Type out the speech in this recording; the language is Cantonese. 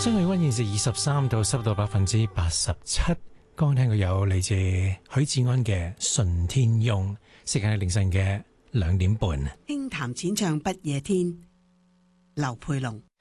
室氣溫現時23度，濕度87%。剛聽過有嚟自許志安嘅《順天翁》，時間係凌晨嘅2點半。 輕談淺唱不夜天，劉佩龍。